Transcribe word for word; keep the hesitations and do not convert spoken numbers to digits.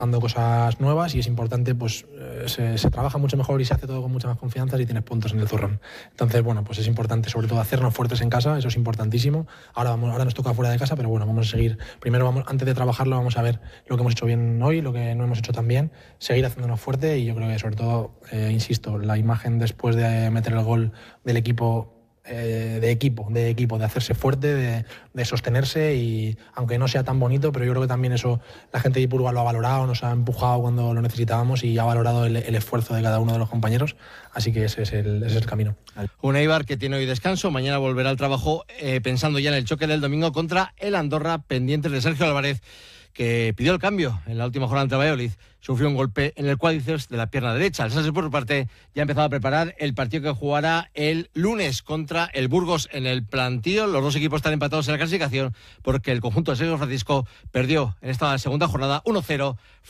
dando cosas nuevas y es importante, pues eh, se, se trabaja mucho mejor y se hace todo con mucha más confianza si tienes puntos en el zurrón. Entonces, bueno, pues es importante sobre todo hacernos fuertes en casa, eso es importantísimo. Ahora, vamos, ahora nos toca fuera de casa, pero bueno, vamos a seguir. Primero, vamos, antes de trabajarlo, vamos a ver lo que hemos hecho bien hoy, lo que no hemos hecho tan bien, seguir haciéndonos fuerte y yo creo que sobre todo, eh, insisto, la imagen después de meter el gol del equipo, Eh, de equipo, de equipo, de hacerse fuerte, de, de sostenerse y aunque no sea tan bonito, pero yo creo que también eso la gente de Ipurúa lo ha valorado, nos ha empujado cuando lo necesitábamos y ha valorado el, el esfuerzo de cada uno de los compañeros, así que ese es el, ese es el camino. Un Eibar que tiene hoy descanso, mañana volverá al trabajo eh, pensando ya en el choque del domingo contra el Andorra, pendientes de Sergio Álvarez, que pidió el cambio en la última jornada ante Valladolid. Sufrió un golpe en el cuádriceps de la pierna derecha. El Sanse, por su parte, ya ha empezado a preparar el partido que jugará el lunes contra el Burgos en el plantío. Los dos equipos están empatados en la clasificación porque el conjunto de Sergio Francisco perdió en esta segunda jornada uno cero